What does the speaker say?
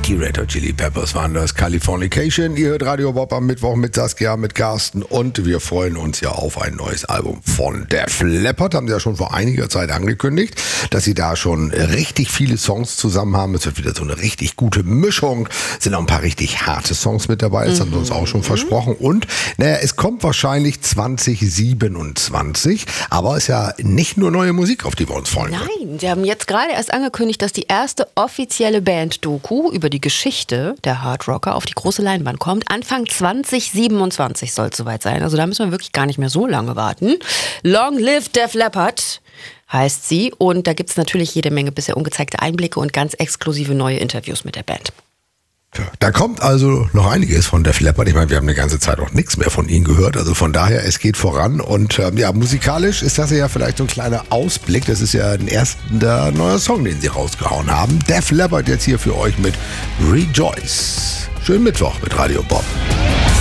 Die Red Hot Chili Peppers waren das, Californication. Ihr hört Radio Bob am Mittwoch mit Saskia, mit Carsten und wir freuen uns ja auf ein neues Album von Def Leppard. Haben sie ja schon vor einiger Zeit angekündigt, dass sie da schon richtig viele Songs zusammen haben. Es wird wieder so eine richtig gute Mischung. Es sind auch ein paar richtig harte Songs mit dabei, das haben sie uns auch schon versprochen. Und naja, es kommt wahrscheinlich 2027, aber es ist ja nicht nur neue Musik, auf die wir uns freuen können. Nein, sie haben jetzt gerade erst angekündigt, dass die erste offizielle Band-Doku über die Geschichte der Hard Rocker auf die große Leinwand kommt. Anfang 2027 soll es soweit sein. Also da müssen wir wirklich gar nicht mehr so lange warten. Long Live Def Leppard heißt sie. Und da gibt es natürlich jede Menge bisher ungezeigte Einblicke und ganz exklusive neue Interviews mit der Band. Da kommt also noch einiges von Def Leppard. Ich meine, wir haben eine ganze Zeit auch nichts mehr von ihnen gehört. Also von daher, es geht voran. Und ja, musikalisch ist das ja vielleicht so ein kleiner Ausblick. Das ist ja ein erster neuer Song, den sie rausgehauen haben. Def Leppard jetzt hier für euch mit Rejoice. Schönen Mittwoch mit Radio Bob.